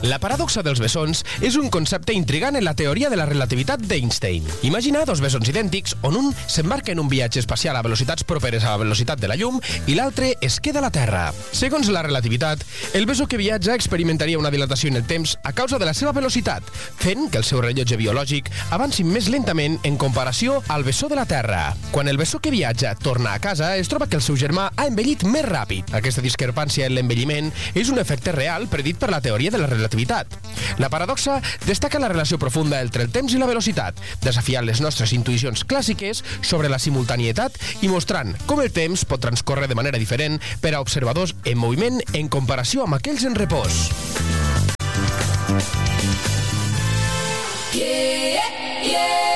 La paradoxa dels bessons és un concepte intrigant en la teoria de la relativitat d'Einstein. Imagina dos bessons idèntics on un s'embarca en un viatge espacial a velocitats properes a la velocitat de la llum i l'altre es queda a la Terra. Segons la relativitat, el bessó que viatja experimentaria una dilatació en el temps a causa de la seva velocitat, fent que el seu rellotge biològic avanci més lentament en comparació al bessó de la Terra. Quan el bessó que viatja torna a casa, es troba que el seu germà ha envellit més ràpid. Aquesta discrepància en l'envelliment és un efecte real predit per la teoria de la relativitat. La paradoxa destaca la relació profunda entre el temps i la velocitat, desafiant les nostres intuïcions clàssiques sobre la simultanietat i mostrant com el temps pot transcórrer de manera diferent per a observadors en moviment en comparació amb aquells en repòs. Yeah, yeah.